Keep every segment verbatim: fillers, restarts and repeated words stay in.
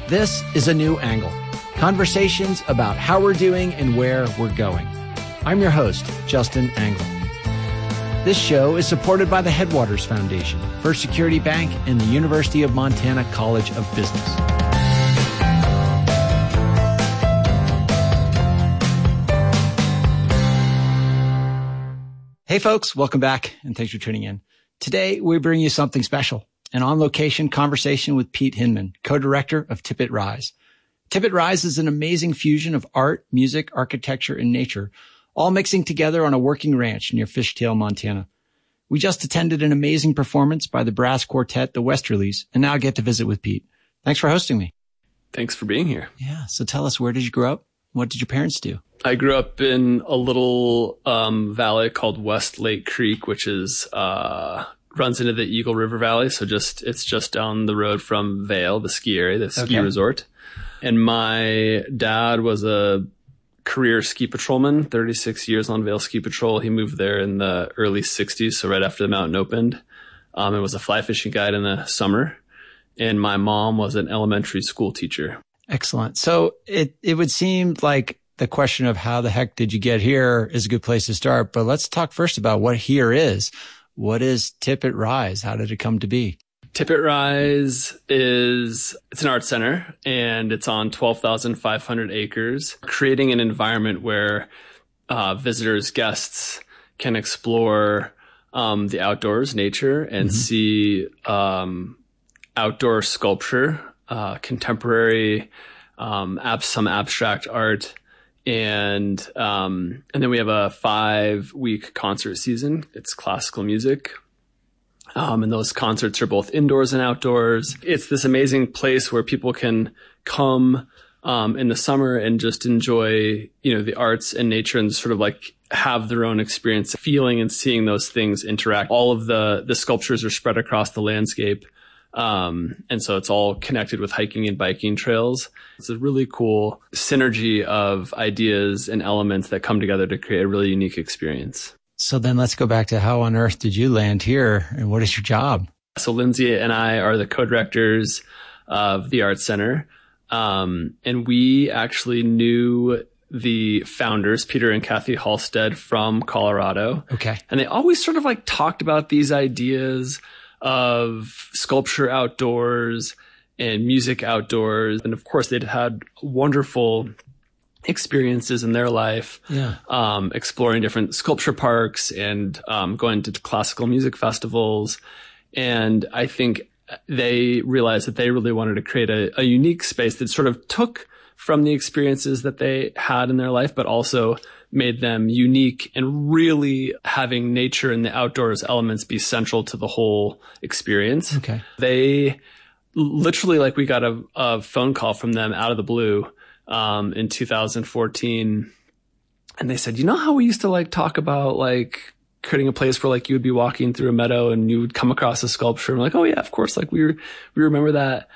This is A New Angle, conversations about how we're doing and where we're going. I'm your host, Justin Angle. This show is supported by the Headwaters Foundation, First Security Bank, and the University of Montana College of Business. Hey folks, welcome back and thanks for tuning in. Today, we bring you something special, an on-location conversation with Pete Hinman, co-director of Tip It Rise. Tip It Rise is an amazing fusion of art, music, architecture, and nature, all mixing together on a working ranch near Fishtail, Montana. We just attended an amazing performance by the brass quartet, the Westerlies, and now get to visit with Pete. Thanks for hosting me. Thanks for being here. Yeah, so tell us, where did you grow up? What did your parents do? I grew up in a little um, valley called West Lake Creek, which is uh, runs into the Eagle River Valley. So just it's just down the road from Vail, the ski area, the ski Okay. resort. And my dad was a career ski patrolman, thirty-six years on Vail Ski Patrol. He moved there in the early sixties, so right after the mountain opened. Um, and was a fly fishing guide in the summer. And my mom was an elementary school teacher. Excellent. So it, it would seem like the question of how the heck did you get here is a good place to start. But let's talk first about what here is. What is Tip It Rise? How did it come to be? Tip It Rise is, it's an art center and it's on twelve thousand five hundred acres, creating an environment where uh, visitors, guests can explore um, the outdoors, nature, and mm-hmm. see um, outdoor sculpture, uh, contemporary, um, ab- some abstract art. And, um, and then we have a five week concert season. It's classical music. Um, and those concerts are both indoors and outdoors. It's this amazing place where people can come, um, in the summer and just enjoy, you know, the arts and nature and sort of like have their own experience, feeling and seeing those things interact. All of the, the sculptures are spread across the landscape. Um, and so it's all connected with hiking and biking trails. It's a really cool synergy of ideas and elements that come together to create a really unique experience. So then let's go back to how on earth did you land here and what is your job? So Lindsay and I are the co-directors of the Art Center. Um, and we actually knew the founders, Peter and Kathy Halstead, from Colorado. Okay. And they always sort of like talked about these ideas of sculpture outdoors and music outdoors. And of course, they'd had wonderful experiences in their life, yeah. um, exploring different sculpture parks and um, going to classical music festivals. And I think they realized that they really wanted to create a, a unique space that sort of took from the experiences that they had in their life, but also made them unique and really having nature and the outdoors elements be central to the whole experience. Okay. They literally, like, we got a, a phone call from them out of the blue um, in two thousand fourteen. And they said, you know how we used to like talk about like creating a place where like you would be walking through a meadow and you would come across a sculpture? And we're like, oh yeah, of course. Like we were, we remember that.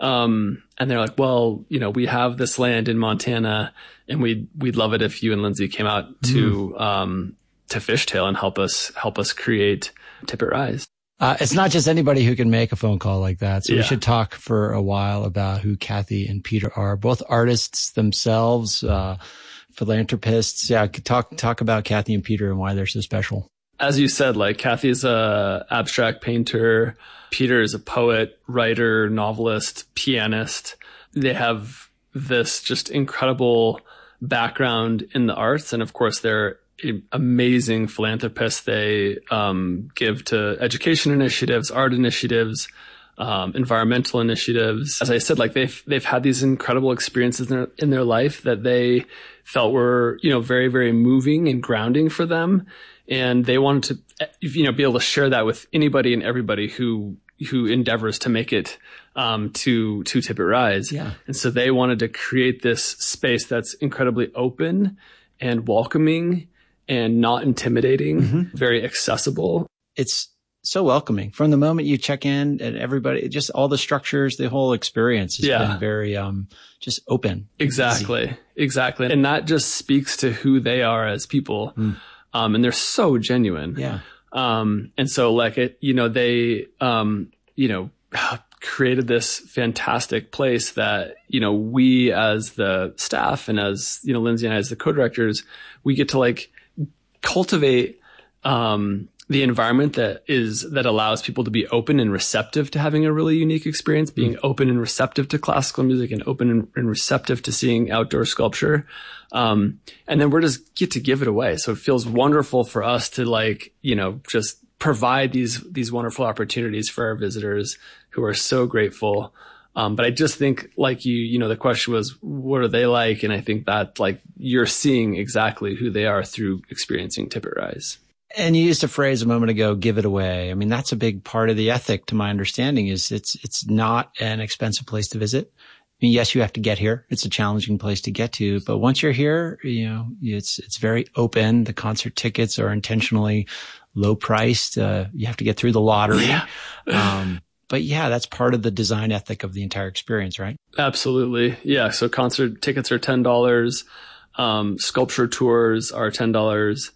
Um, and they're like, well, you know, we have this land in Montana and we'd, we'd love it if you and Lindsay came out to, mm. um, to Fishtail and help us, help us create Tip It Rise. Uh, it's not just anybody who can make a phone call like that. So yeah. we should talk for a while about who Kathy and Peter are, both artists themselves, uh, philanthropists. Yeah. Talk, talk about Kathy and Peter and why they're so special. As you said, like Kathy's a abstract painter. Peter is a poet, writer, novelist, pianist. They have this just incredible background in the arts. And of course, they're amazing philanthropists. They um, give to education initiatives, art initiatives, um, environmental initiatives. As I said, like they've, they've had these incredible experiences in their, in their life that they felt were, you know, very, very moving and grounding for them. And they wanted to, you know, be able to share that with anybody and everybody who, who endeavors to make it, um, to, to Tip It Rise. Yeah. And so they wanted to create this space that's incredibly open and welcoming and not intimidating, mm-hmm. very accessible. It's so welcoming from the moment you check in, and everybody, just all the structures, the whole experience has yeah. been very, um, just open. Exactly. Easy. Exactly. And that just speaks to who they are as people. Mm. Um, and they're so genuine. Yeah. Um, and so like it, you know, they, um, you know, created this fantastic place that, you know, we as the staff and as, you know, Lindsay and I as the co-directors, we get to like cultivate, um, the environment that is, that allows people to be open and receptive to having a really unique experience, being mm-hmm. open and receptive to classical music and open and, and receptive to seeing outdoor sculpture. Um, and then we're just get to give it away. So it feels wonderful for us to like, you know, just provide these, these wonderful opportunities for our visitors who are so grateful. Um, but I just think like you, you know, the question was, what are they like? And I think that like you're seeing exactly who they are through experiencing Tippet Rise. And you used a phrase a moment ago, give it away. I mean, that's a big part of the ethic, to my understanding, is it's, it's not an expensive place to visit. I mean, yes, you have to get here. It's a challenging place to get to, but once you're here, you know, it's, it's very open. The concert tickets are intentionally low priced. Uh, you have to get through the lottery. Yeah. um, but yeah, that's part of the design ethic of the entire experience, right? Absolutely. Yeah. So concert tickets are ten dollars. Um, sculpture tours are ten dollars.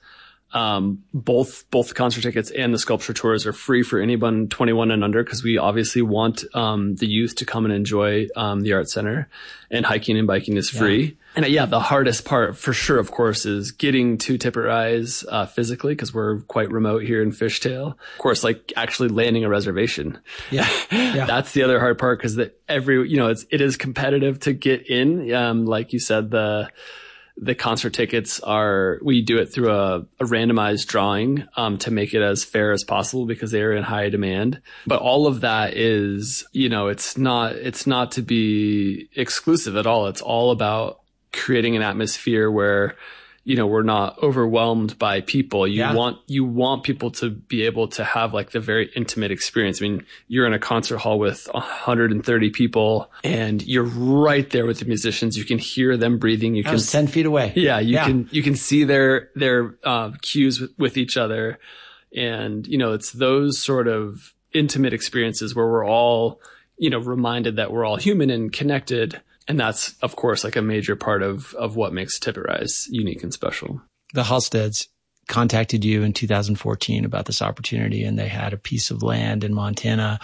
Um, both, both the concert tickets and the sculpture tours are free for anyone twenty-one and under, because we obviously want, um, the youth to come and enjoy, um, the Art Center, and hiking and biking is free. Yeah. And uh, yeah, the hardest part for sure, of course, is getting to Tippet Rise, uh, physically, because we're quite remote here in Fishtail. Of course, like actually landing a reservation. Yeah. yeah. That's the other hard part, because that every, you know, it's, it is competitive to get in. Um, like you said, the, The concert tickets are, we do it through a, a randomized drawing, um, to make it as fair as possible, because they are in high demand. But all of that is, you know, it's not, it's not to be exclusive at all. It's all about creating an atmosphere where, you know, we're not overwhelmed by people. You yeah. want, you want people to be able to have like the very intimate experience. I mean, you're in a concert hall with one hundred thirty people and you're right there with the musicians. You can hear them breathing. You I can was ten feet away. Yeah. You yeah. can, you can see their, their, uh, cues with, with each other. And, you know, it's those sort of intimate experiences where we're all, you know, reminded that we're all human and connected. And that's, of course, like a major part of, of what makes Tippet Rise unique and special. The Halsteads contacted you in two thousand fourteen about this opportunity, and they had a piece of land in Montana.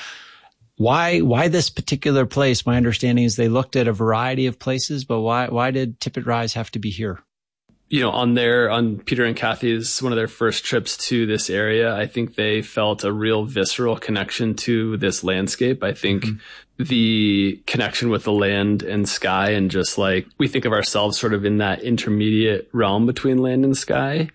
Why, why this particular place? My understanding is they looked at a variety of places, but why, why did Tippet Rise have to be here? You know, on their, on Peter and Kathy's, one of their first trips to this area, I think they felt a real visceral connection to this landscape. I think mm-hmm. the connection with the land and sky, and just like, we think of ourselves sort of in that intermediate realm between land and sky.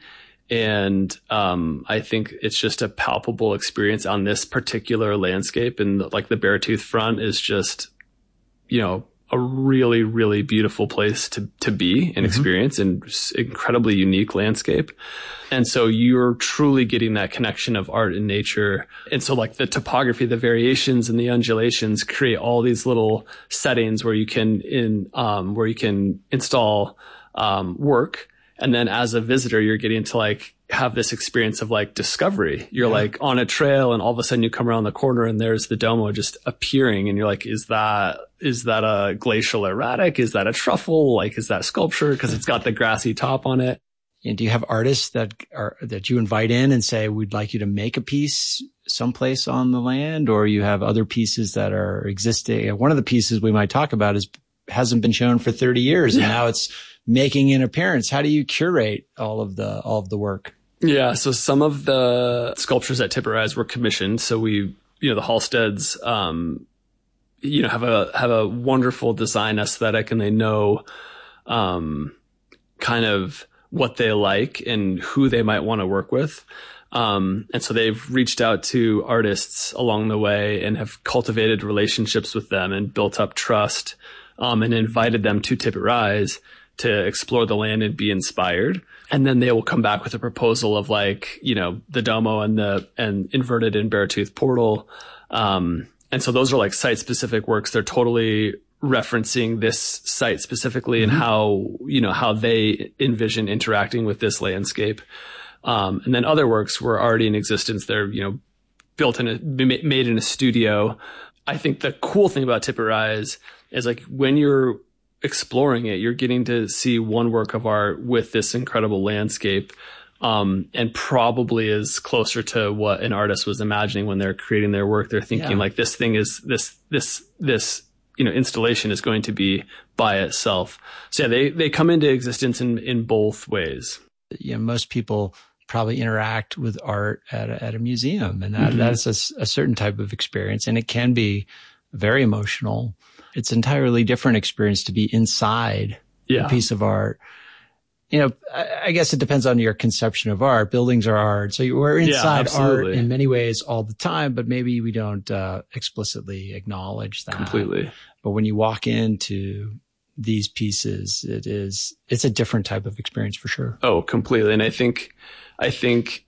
And, um, I think it's just a palpable experience on this particular landscape. And like the Beartooth Front is just, you know, a really, really beautiful place to, to be and mm-hmm. experience, and incredibly unique landscape. And so you're truly getting that connection of art and nature. And so like the topography, the variations and the undulations create all these little settings where you can in, um, where you can install, um, work. And then as a visitor, you're getting to like have this experience of like discovery. You're yeah. like on a trail, and all of a sudden you come around the corner and there's the Domo just appearing. And you're like, is that, is that a glacial erratic? Is that a truffle? Like, is that sculpture? Cause it's got the grassy top on it. And do you have artists that are, that you invite in and say, we'd like you to make a piece someplace on the land? Or you have other pieces that are existing? One of the pieces we might talk about is hasn't been shown for thirty years, and now it's making an appearance. How do you curate all of the, all of the work? Yeah. So some of the sculptures at Tippet Rise were commissioned. So we, you know, the Halsteads, um, you know, have a, have a wonderful design aesthetic, and they know, um, kind of what they like and who they might want to work with. Um, and so they've reached out to artists along the way and have cultivated relationships with them and built up trust, um, and invited them to Tippet Rise to explore the land and be inspired. And then they will come back with a proposal of like, you know, the Domo and the, and inverted and Beartooth portal. Um, and so those are like site specific works. They're totally referencing this site specifically mm-hmm. and how, you know, how they envision interacting with this landscape. Um, and then other works were already in existence. They're, you know, built in a, made in a studio. I think the cool thing about Tippet Rise is like when you're exploring it, you're getting to see one work of art with this incredible landscape. Um, and probably is closer to what an artist was imagining when they're creating their work. They're thinking yeah. like this thing is this, this, this, you know, installation is going to be by itself. So yeah, they, they come into existence in, in both ways. You know, most people probably interact with art at a, at a museum, and that, mm-hmm. that's a, a certain type of experience, and it can be very emotional. It's an entirely different experience to be inside yeah. a piece of art. You know, I, I guess it depends on your conception of art. Buildings are art. So we're inside yeah, art in many ways all the time, but maybe we don't uh, explicitly acknowledge that. Completely. But when you walk into these pieces, it is, it's a different type of experience for sure. Oh, completely. And I think, I think,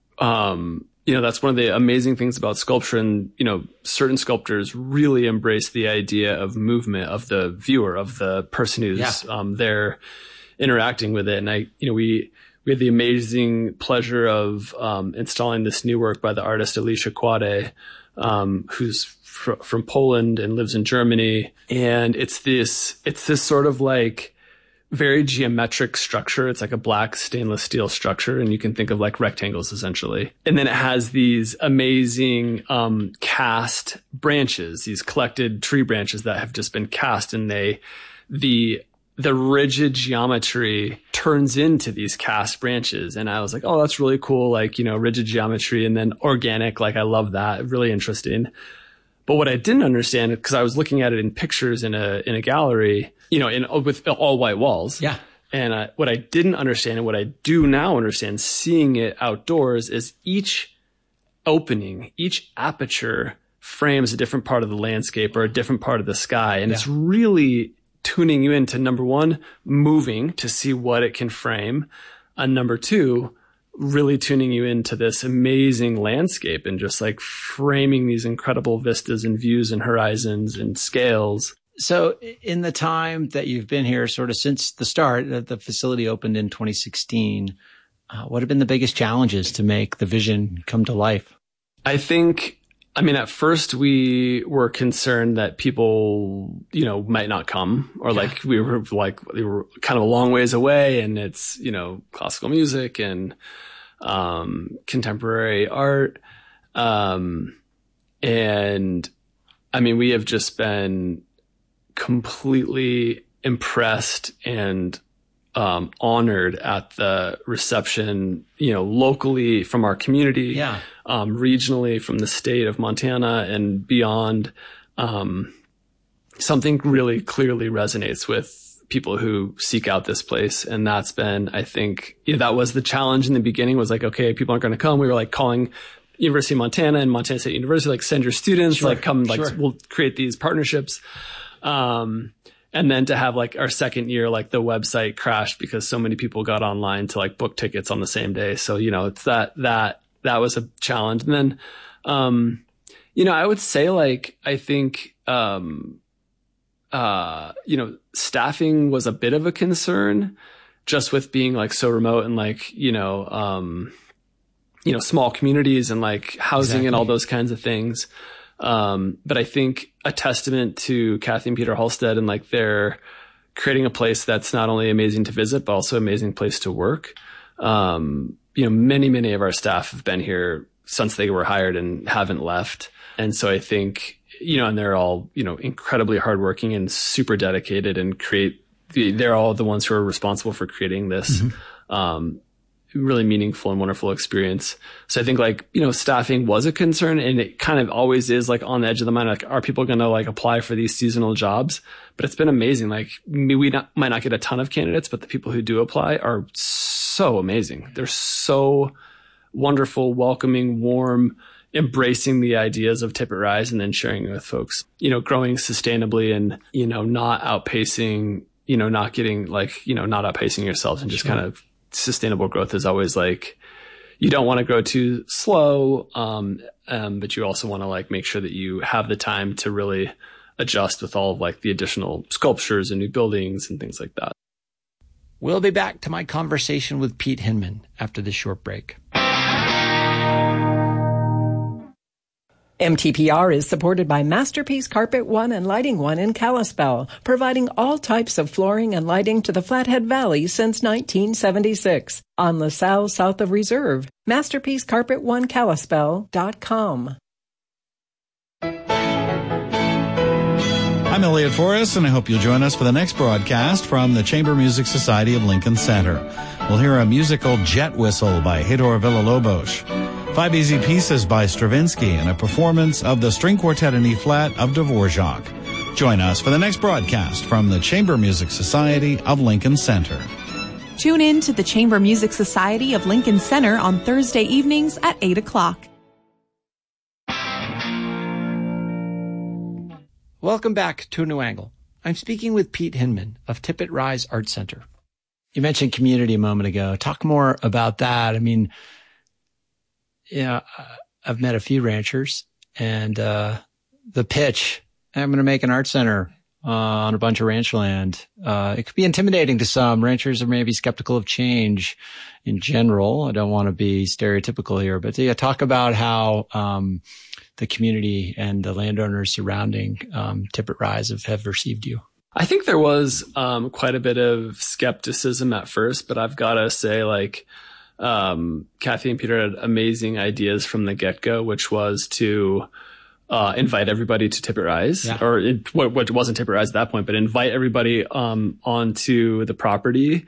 um, you know, that's one of the amazing things about sculpture. And, you know, certain sculptors really embrace the idea of movement of the viewer, of the person who's yeah. um, there interacting with it. And I, you know, we, we had the amazing pleasure of um, installing this new work by the artist Alicia Kłade, um, who's fr- from Poland and lives in Germany. And it's this, it's this sort of like very geometric structure. It's like a black stainless steel structure, and you can think of like rectangles essentially. And then it has these amazing um, cast branches, these collected tree branches that have just been cast, and they, the, the rigid geometry turns into these cast branches. And I was like, oh, that's really cool. Like, you know, rigid geometry and then organic. Like, I love that. Really interesting. But what I didn't understand, because I was looking at it in pictures in a, in a gallery, you know, in, with all white walls. Yeah. And uh, what I didn't understand, and what I do now understand seeing it outdoors, is each opening, each aperture frames a different part of the landscape or a different part of the sky. And yeah. it's really tuning you into, number one, moving to see what it can frame. And number two, really tuning you into this amazing landscape and just like framing these incredible vistas and views and horizons and scales. So in the time that you've been here, sort of since the start, that the facility opened in twenty sixteen, uh, what have been the biggest challenges to make the vision come to life? I think, I mean, at first we were concerned that people, you know, might not come, or like we were like, we were kind of a long ways away, and it's, you know, classical music and, um, contemporary art. Um, and I mean, we have just been completely impressed and, um, honored at the reception, you know, locally from our community, yeah. um, regionally from the state of Montana and beyond. Um, something really clearly resonates with people who seek out this place. And that's been, I think, you know, that was the challenge in the beginning, was like, okay, people aren't going to come. We were like calling University of Montana and Montana State University, like, send your students, sure, like come, like, sure. we'll create these partnerships. Um, and then to have like our second year, like the website crashed because so many people got online to like book tickets on the same day. So, you know, it's that, that, that was a challenge. And then, um, you know, I would say like, I think, um, uh, you know, staffing was a bit of a concern, just with being like so remote and like, you know, um, you know, small communities and like housing exactly. and all those kinds of things. Um, but I think a testament to Kathy and Peter Halstead and like they're creating a place that's not only amazing to visit, but also an amazing place to work. Um, you know, many, many of our staff have been here since they were hired and haven't left. And so I think, you know, and they're all, you know, incredibly hardworking and super dedicated and create, they're all the ones who are responsible for creating this, mm-hmm. um, really meaningful and wonderful experience. So I think like, you know, staffing was a concern, and it kind of always is like on the edge of the mind. Like, are people going to like apply for these seasonal jobs? But it's been amazing. Like we not, might not get a ton of candidates, but the people who do apply are so amazing. They're so wonderful, welcoming, warm, embracing the ideas of Tippett Rise and then sharing it with folks, you know, growing sustainably and, you know, not outpacing, you know, not getting like, you know, not outpacing yourselves, and just sure. kind of sustainable growth is always like, you don't want to grow too slow. Um, um, but you also want to like make sure that you have the time to really adjust with all of like the additional sculptures and new buildings and things like that. We'll be back to my conversation with Pete Hinman after this short break. M T P R is supported by Masterpiece Carpet One and Lighting One in Kalispell, providing all types of flooring and lighting to the Flathead Valley since nineteen seventy-six. On LaSalle, south of Reserve, masterpiece carpet one kalispell dot com. I'm Elliot Forrest, and I hope you'll join us for the next broadcast from the Chamber Music Society of Lincoln Center. We'll hear a musical jet whistle by Hedor Villa-Lobos, five easy pieces by Stravinsky, and a performance of the string quartet in E-flat of Dvorak. Join us for the next broadcast from the Chamber Music Society of Lincoln Center. Tune in to the Chamber Music Society of Lincoln Center on Thursday evenings at eight o'clock. Welcome back to A New Angle. I'm speaking with Pete Hinman of Tippett Rise Art Center. You mentioned community a moment ago. Talk more about that. I mean, yeah, I've met a few ranchers, and uh, the pitch, I'm going to make an art center uh, on a bunch of ranch land. Uh, it could be intimidating to some. Ranchers are maybe skeptical of change in general. I don't want to be stereotypical here, but yeah, talk about how um, the community and the landowners surrounding um, Tippett Rise have, have received you. I think there was um, quite a bit of skepticism at first, but I've got to say, like, um, Kathy and Peter had amazing ideas from the get-go, which was to uh, invite everybody to Tippett Rise, yeah. or it, what, what wasn't Tippett Rise at that point, but invite everybody um, onto the property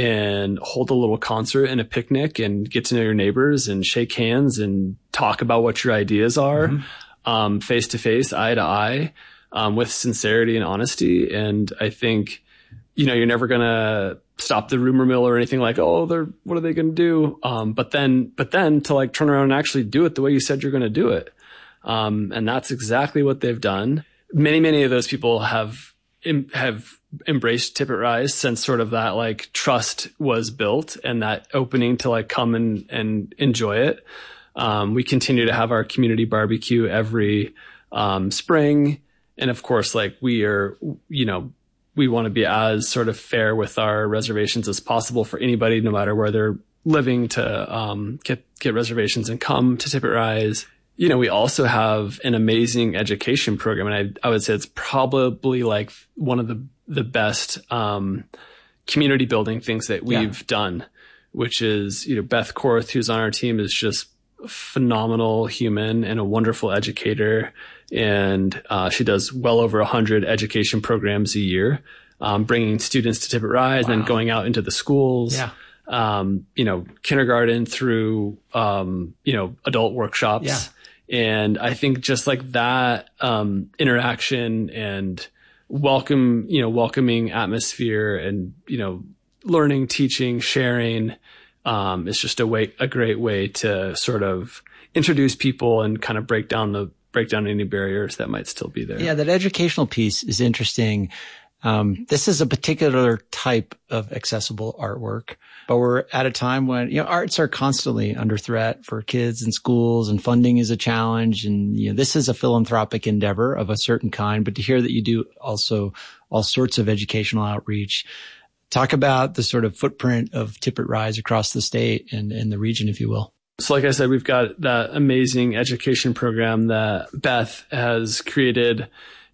and hold a little concert and a picnic and get to know your neighbors and shake hands and talk about what your ideas are, mm-hmm. um, face to face, eye to eye, um, with sincerity and honesty. And I think, you know, you're never going to stop the rumor mill or anything like, oh, they're, what are they going to do? Um, but then, but then to like turn around and actually do it the way you said you're going to do it. Um, and that's exactly what they've done. Many, many of those people have, have embraced Tippett Rise since sort of that like trust was built and that opening to like come and, and enjoy it. Um, we continue to have our community barbecue every, um, spring. And of course, like we are, you know, we want to be as sort of fair with our reservations as possible for anybody, no matter where they're living, to, um, get, get reservations and come to Tippett Rise. You know, we also have an amazing education program, and I, I would say it's probably like one of the, the best, um, community building things that we've yeah. done, which is, you know, Beth Korth, who's on our team, is just a phenomenal human and a wonderful educator. And, uh, she does well over a hundred education programs a year, um, bringing students to Tippett Rise wow. and then going out into the schools. Yeah. Um, you know, kindergarten through, um, you know, adult workshops. Yeah. And I think just like that, um, interaction and welcome, you know, welcoming atmosphere and, you know, learning, teaching, sharing, um, is just a way, a great way to sort of introduce people and kind of break down the, break down any barriers that might still be there. Yeah. That educational piece is interesting. Um, this is a particular type of accessible artwork, but we're at a time when, you know, arts are constantly under threat for kids and schools, and funding is a challenge. And, you know, this is a philanthropic endeavor of a certain kind, but to hear that you do also all sorts of educational outreach, talk about the sort of footprint of Tippett Rise across the state and, and the region, if you will. So like I said, we've got that amazing education program that Beth has created.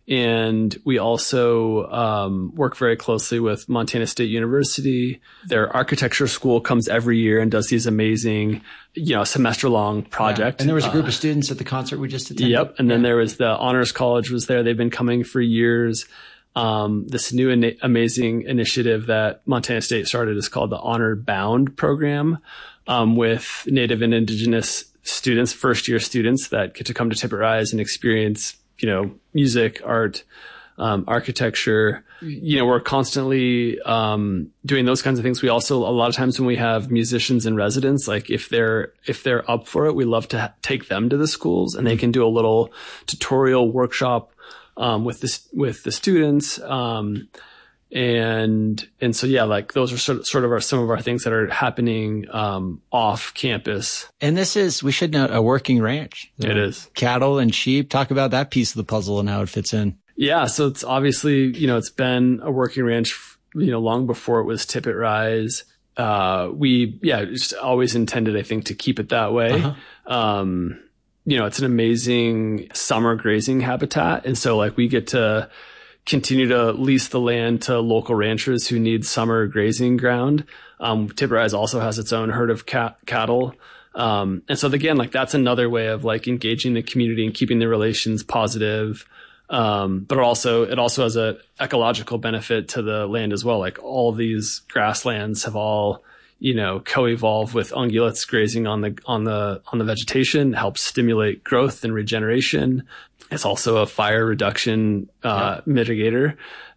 And we also um, work very closely with Montana State University. Their architecture school comes every year and does these amazing, you know, semester-long projects. Yeah. And there was a group uh, of students at the concert we just attended. Yep. And yeah. then there was the Honors College was there. They've been coming for years. Um, this new in- amazing initiative that Montana State started is called the Honor Bound program, um, with Native and Indigenous students, first-year students that get to come to Tippett Rise and experience, you know, music, art, um, architecture. You know, we're constantly, um, doing those kinds of things. We also, a lot of times when we have musicians in residence, like if they're, if they're up for it, we love to ha- take them to the schools and they can do a little tutorial workshop, um, with this, with the students. Um, and, and so, yeah, like those are sort of, sort of our, some of our things that are happening, um, off campus. And this is, we should note, a working ranch. It is. Cattle and sheep. Talk about that piece of the puzzle and how it fits in. Yeah. So it's obviously, you know, it's been a working ranch, you know, long before it was Tippett Rise. Uh, we, yeah, just always intended, I think, to keep it that way. Uh-huh. Um, you know, it's an amazing summer grazing habitat. And so like we get to continue to lease the land to local ranchers who need summer grazing ground. Um, Tippet Rise also has its own herd of cat- cattle. Um, and so again, like that's another way of like engaging the community and keeping the relations positive. Um, but also, it also has a ecological benefit to the land as well. Like all of these grasslands have all, you know, co-evolve with ungulates grazing on the, on the, on the vegetation, helps stimulate growth and regeneration. It's also a fire reduction, uh, yeah. mitigator.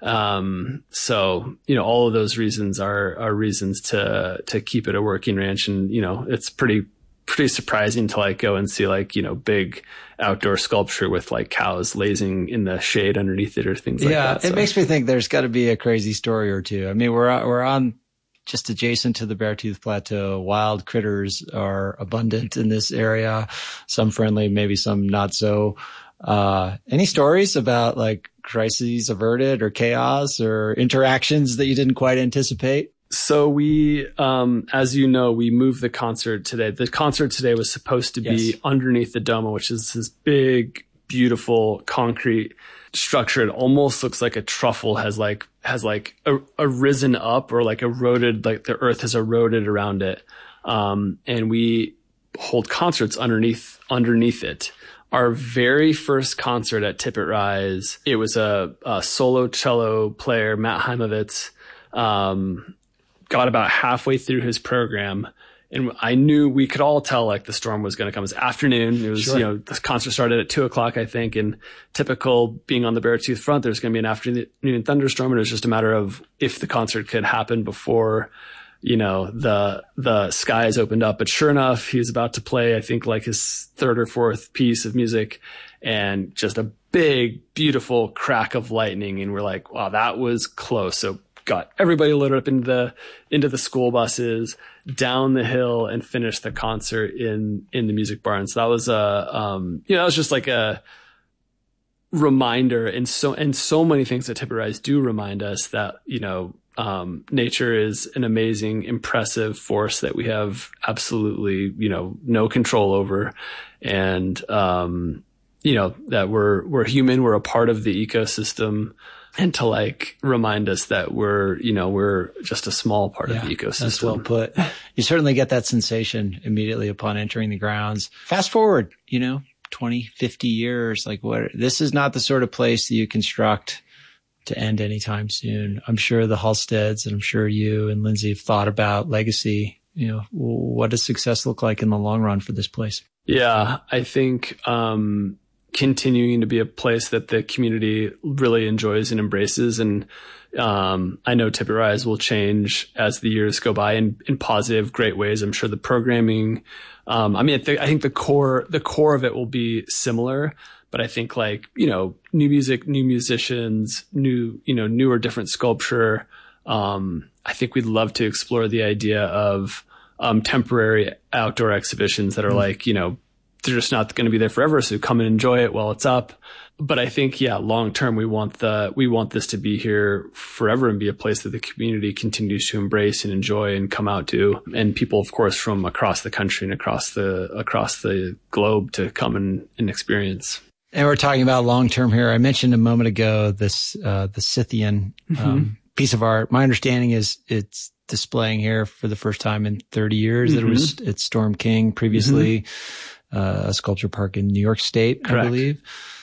Um, so, you know, all of those reasons are, are reasons to, to keep it a working ranch. And, you know, it's pretty, pretty surprising to like go and see like, you know, big outdoor sculpture with like cows lazing in the shade underneath it or things like yeah, that. Yeah. So. It makes me think there's got to be a crazy story or two. I mean, we're, we're on, just adjacent to the Beartooth Plateau. Wild critters are abundant in this area, some friendly, maybe some not so. Uh, any stories about like crises averted or chaos or interactions that you didn't quite anticipate? So we, um, as you know, we moved the concert today. The concert today was supposed to be yes. underneath the Doma, which is this big, beautiful concrete structure. It almost looks like a truffle has like, has like a, arisen up or like eroded, like the earth has eroded around it. Um, and we hold concerts underneath, underneath it. Our very first concert at Tippet Rise, it was a, a solo cello player, Matt Heimovitz, um, got about halfway through his program. And I knew we could all tell like the storm was going to come. It was afternoon. It was, sure. you know, the concert started at two o'clock, I think. And typical being on the Beartooth front, there's going to be an afternoon thunderstorm. And it was just a matter of if the concert could happen before, you know, the, the skies opened up. But sure enough, he was about to play, I think like his third or fourth piece of music and just a big, beautiful crack of lightning. And we're like, wow, that was close. So got everybody loaded up into the, into the school buses, down the hill and finished the concert in, in the music barn. So that was a, um, you know, that was just like a reminder. And so, and so many things that Tippet Rise do remind us that, you know, um, nature is an amazing, impressive force that we have absolutely, you know, no control over. And, um, you know, that we're, we're human, we're a part of the ecosystem. And to like remind us that we're, you know, we're just a small part yeah, of the ecosystem. That's well put. You certainly get that sensation immediately upon entering the grounds. Fast forward, you know, twenty, fifty years, like what, this is not the sort of place that you construct to end anytime soon. I'm sure the Halsteads and I'm sure you and Lindsay have thought about legacy. You know, what does success look like in the long run for this place? Yeah, I think, um, continuing to be a place that the community really enjoys and embraces. And, um, I know Tippet Rise will change as the years go by in, in positive, great ways. I'm sure the programming, um, I mean, I, th- I think the core, the core of it will be similar, but I think like, you know, new music, new musicians, new, you know, newer, different sculpture. Um, I think we'd love to explore the idea of, um, temporary outdoor exhibitions that are mm-hmm. like, you know, they're just not going to be there forever. So come and enjoy it while it's up. But I think, yeah, long term, we want the, we want this to be here forever and be a place that the community continues to embrace and enjoy and come out to. And people, of course, from across the country and across the, across the globe to come and, and experience. And we're talking about long term here. I mentioned a moment ago this, uh, the Scythian, um, mm-hmm. piece of art. My understanding is it's displaying here for the first time in thirty years. Mm-hmm. That it was at Storm King previously. Mm-hmm. Uh, a sculpture park in New York State, Correct. I believe.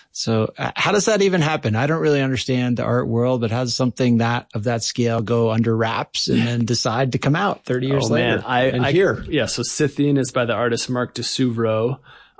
So uh, how does that even happen? I don't really understand the art world, but how does something that of that scale go under wraps and then decide to come out thirty years oh, later? Man. I, and I, here. Yeah. So Scythian is by the artist Mark de Souvreau.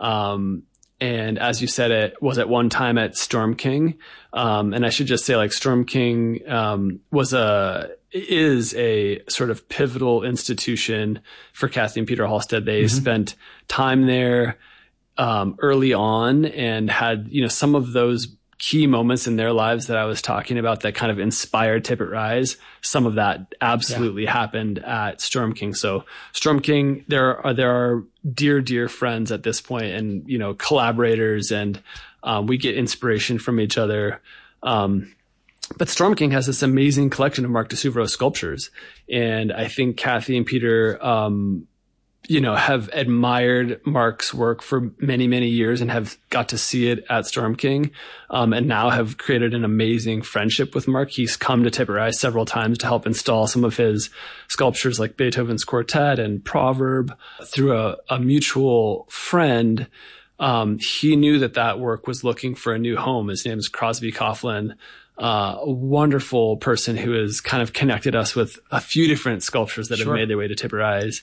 Um, and as you said, it was at one time at Storm King. Um, and I should just say like Storm King, um, was a, is a sort of pivotal institution for Kathy and Peter Halstead. They mm-hmm. spent time there, um, early on and had, you know, some of those key moments in their lives that I was talking about that kind of inspired Tippet Rise. Some of that absolutely yeah. happened at Storm King. So Storm King, there are, there are dear, dear friends at this point and, you know, collaborators and, um, we get inspiration from each other. Um, But Storm King has this amazing collection of Mark de Souvreau sculptures. And I think Kathy and Peter, um, you know, have admired Mark's work for many, many years and have got to see it at Storm King, um, and now have created an amazing friendship with Mark. He's come to Tippett Rise several times to help install some of his sculptures like Beethoven's Quartet and Proverb. Through a, a mutual friend, um, he knew that that work was looking for a new home. His name is Crosby Coughlin, uh, a wonderful person who has kind of connected us with a few different sculptures that Sure. have made their way to Tippett Rise.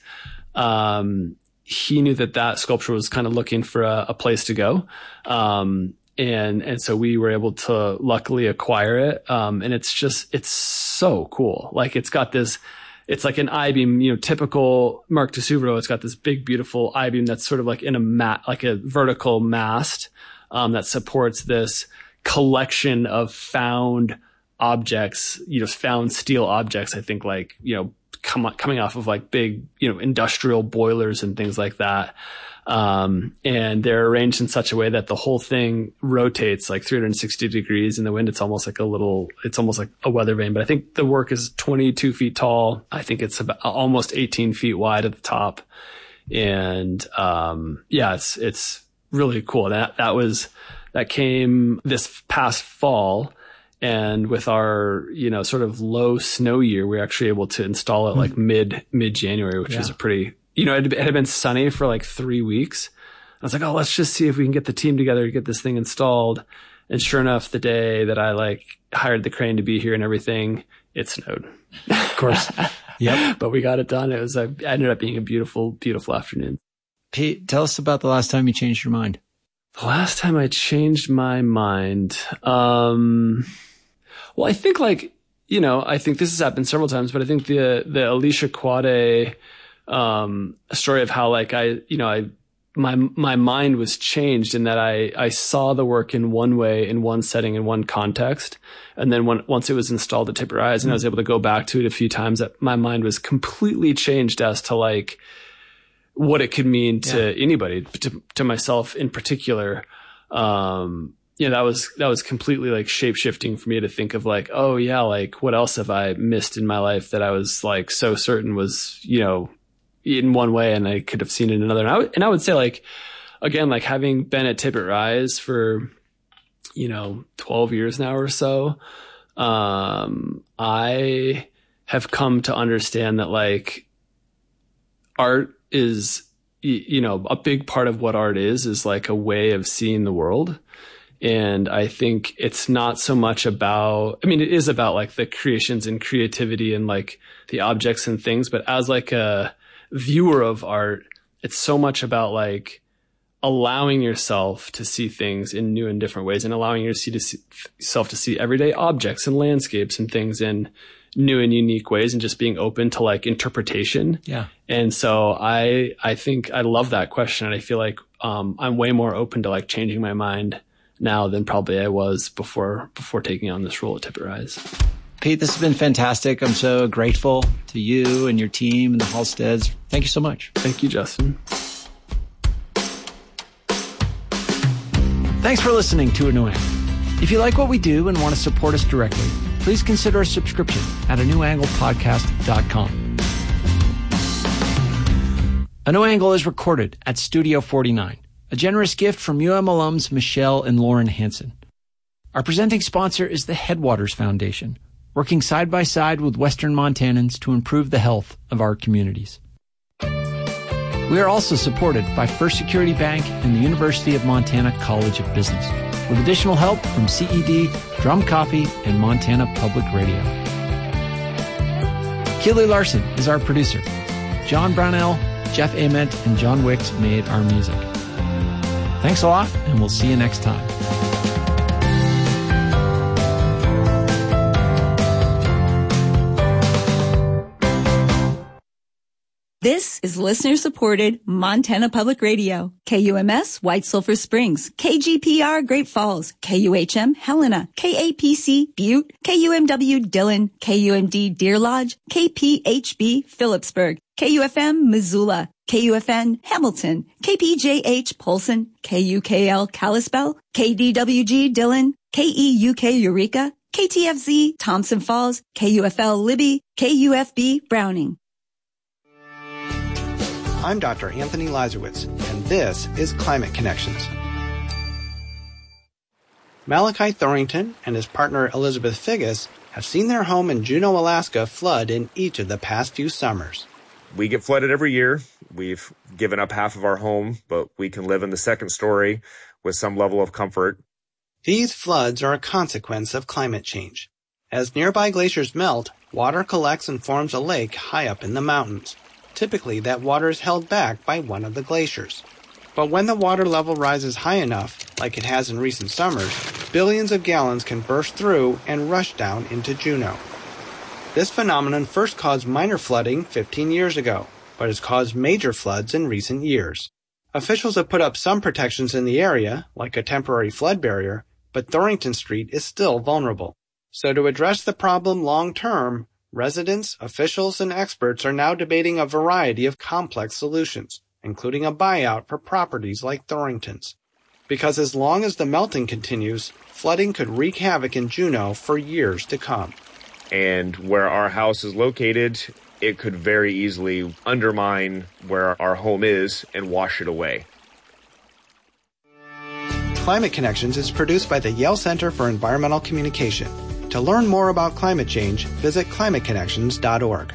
Um, he knew that that sculpture was kind of looking for a, a place to go. Um, and, and so we were able to luckily acquire it. Um, and it's just, it's so cool. Like it's got this, it's like an I-beam, you know, typical Mark de Suvero. It's got this big, beautiful I-beam that's sort of like in a mat, like a vertical mast, um, that supports this collection of found objects, you know, found steel objects. I think like, you know, Come, coming off of like big, you know, industrial boilers and things like that. Um, and they're arranged in such a way that the whole thing rotates like three hundred sixty degrees in the wind. It's almost like a little, it's almost like a weather vane, but I think the work is twenty-two feet tall. I think it's about almost eighteen feet wide at the top. And, um, yeah, it's, it's really cool. That, that was, that came this past fall. And with our, you know, sort of low snow year, we were actually able to install it like mid, mid January, which Yeah. is a pretty, you know, it, it had been sunny for like three weeks. I was like, oh, let's just see if we can get the team together to get this thing installed. And sure enough, the day that I like hired the crane to be here and everything, it snowed. Of course. Yep. But we got it done. It was, a, it ended up being a beautiful, beautiful afternoon. Pete, tell us about the last time you changed your mind. The last time I changed my mind, um, well, I think like, you know, I think this has happened several times, but I think the, the Alicia Quade, um, story of how like I, you know, I, my, my mind was changed in that I, I saw the work in one way, in one setting, in one context. And then when, once it was installed at Tippett Rise and I was able to go back to it a few times, that my mind was completely changed as to like what it could mean to yeah. anybody, to, to myself in particular. Um, Yeah, that was, that was completely like shape shifting for me to think of like, oh yeah, like what else have I missed in my life that I was like so certain was, you know, in one way and I could have seen it in another. And I would, and I would say like, again, like having been at Tippett Rise for, you know, twelve years now or so, um, I have come to understand that like art is, you know, a big part of what art is, is like a way of seeing the world. And I think it's not so much about, I mean, it is about like the creations and creativity and like the objects and things, but as like a viewer of art, it's so much about like allowing yourself to see things in new and different ways and allowing yourself to see everyday objects and landscapes and things in new and unique ways and just being open to like interpretation. Yeah. And so I, I think I love that question. And I feel like, um, I'm way more open to like changing my mind now than probably I was before before taking on this role at Tippett Rise. Pete, this has been fantastic. I'm so grateful to you and your team and the Halsteads. Thank you so much. Thank you, Justin. Thanks for listening to A New Angle. If you like what we do and want to support us directly, please consider a subscription at a new angle podcast dot com. A New Angle is recorded at Studio forty-nine. A generous gift from U M alums Michelle and Lauren Hansen. Our presenting sponsor is the Headwaters Foundation, working side by side with Western Montanans to improve the health of our communities. We are also supported by First Security Bank and the University of Montana College of Business, with additional help from C E D, Drum Coffee, and Montana Public Radio. Keely Larson is our producer. John Brownell, Jeff Ament, and John Wicks made our music. Thanks a lot, and we'll see you next time. This is listener-supported Montana Public Radio. K U M S White Sulphur Springs, K G P R Great Falls, K U H M Helena, K A P C Butte, K U M W Dillon, K U M D Deer Lodge, K P H B Phillipsburg, K U F M Missoula, K U F N Hamilton, K P J H Polson, K U K L Kalispell, K D W G Dillon, K E U K Eureka, K T F Z Thompson Falls, K U F L Libby, K U F B Browning. I'm Doctor Anthony Lazarowitz, and this is Climate Connections. Malachi Thorington and his partner Elizabeth Figgis have seen their home in Juneau, Alaska flood in each of the past few summers. We get flooded every year. We've given up half of our home, but we can live in the second story with some level of comfort. These floods are a consequence of climate change. As nearby glaciers melt, water collects and forms a lake high up in the mountains. Typically, that water is held back by one of the glaciers. But when the water level rises high enough, like it has in recent summers, billions of gallons can burst through and rush down into Juneau. This phenomenon first caused minor flooding fifteen years ago, but has caused major floods in recent years. Officials have put up some protections in the area, like a temporary flood barrier, but Thorington Street is still vulnerable. So to address the problem long-term, residents, officials, and experts are now debating a variety of complex solutions, including a buyout for properties like Thorington's. Because as long as the melting continues, flooding could wreak havoc in Juneau for years to come. And where our house is located, it could very easily undermine where our home is and wash it away. Climate Connections is produced by the Yale Center for Environmental Communication. To learn more about climate change, visit climate connections dot org.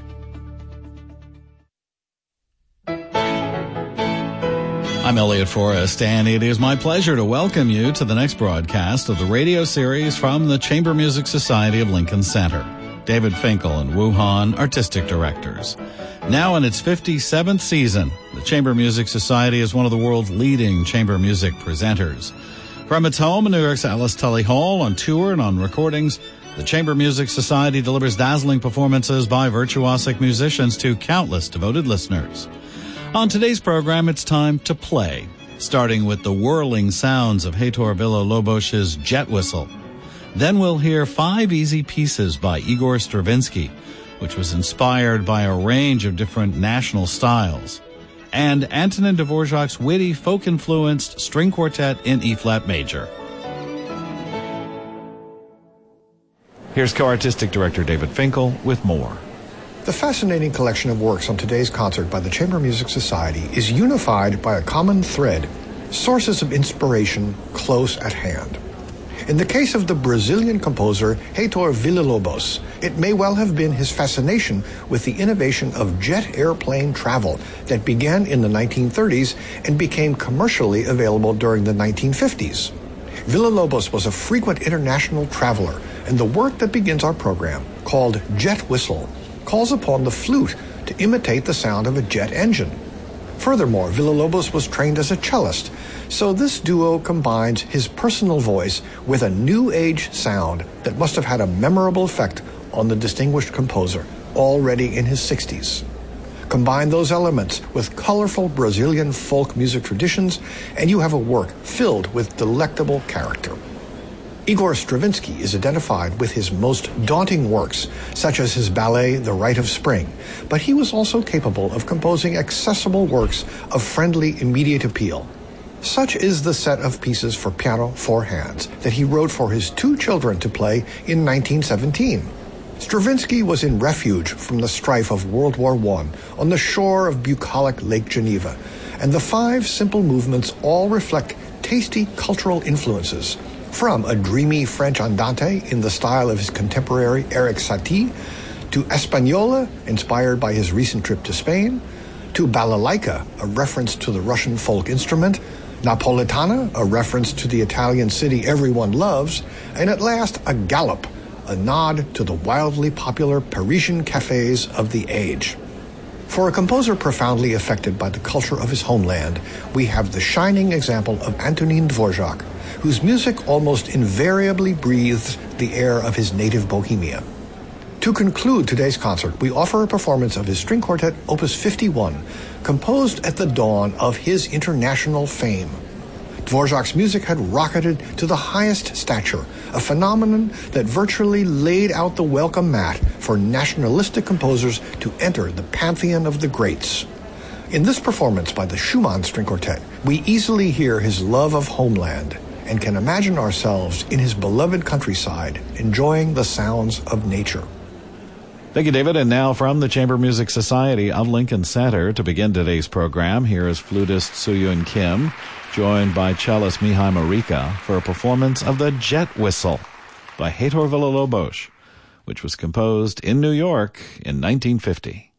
I'm Elliot Forrest, and it is my pleasure to welcome you to the next broadcast of the radio series from the Chamber Music Society of Lincoln Center. David Finkel and Wu Han, artistic directors. Now in its fifty-seventh season, the Chamber Music Society is one of the world's leading chamber music presenters. From its home in New York's Alice Tully Hall, on tour and on recordings, the Chamber Music Society delivers dazzling performances by virtuosic musicians to countless devoted listeners. On today's program, it's time to play, starting with the whirling sounds of Heitor Villa-Lobos's Jet Whistle. Then we'll hear five easy pieces by Igor Stravinsky, which was inspired by a range of different national styles, and Antonin Dvorak's witty, folk-influenced string quartet in E-flat major. Here's co-artistic director David Finkel with more. The fascinating collection of works on today's concert by the Chamber Music Society is unified by a common thread, sources of inspiration close at hand. In the case of the Brazilian composer Heitor Villa-Lobos, it may well have been his fascination with the innovation of jet airplane travel that began in the nineteen thirties and became commercially available during the nineteen fifties. Villa-Lobos was a frequent international traveler, and the work that begins our program, called Jet Whistle, calls upon the flute to imitate the sound of a jet engine. Furthermore, Villa-Lobos was trained as a cellist, so this duo combines his personal voice with a new age sound that must have had a memorable effect on the distinguished composer, already in his sixties. Combine those elements with colorful Brazilian folk music traditions, and you have a work filled with delectable character. Igor Stravinsky is identified with his most daunting works, such as his ballet The Rite of Spring, but he was also capable of composing accessible works of friendly, immediate appeal. Such is the set of pieces for piano, four hands, that he wrote for his two children to play in nineteen seventeen. Stravinsky was in refuge from the strife of World War One on the shore of bucolic Lake Geneva, and the five simple movements all reflect tasty cultural influences, from a dreamy French andante in the style of his contemporary Erik Satie, to Española, inspired by his recent trip to Spain, to Balalaika, a reference to the Russian folk instrument, Napolitana, a reference to the Italian city everyone loves, and at last a gallop, a nod to the wildly popular Parisian cafes of the age. For a composer profoundly affected by the culture of his homeland, we have the shining example of Antonin Dvorak, whose music almost invariably breathes the air of his native Bohemia. To conclude today's concert, we offer a performance of his string quartet Opus fifty-one, composed at the dawn of his international fame. Dvorak's music had rocketed to the highest stature, a phenomenon that virtually laid out the welcome mat for nationalistic composers to enter the pantheon of the greats. In this performance by the Schumann String Quartet, we easily hear his love of homeland and can imagine ourselves in his beloved countryside, enjoying the sounds of nature. Thank you, David. And now from the Chamber Music Society of Lincoln Center, to begin today's program, here is flutist Soo-Yoon Kim, joined by cellist Mihai Marika for a performance of the Jet Whistle by Heitor Villa-Lobos, which was composed in New York in nineteen fifty.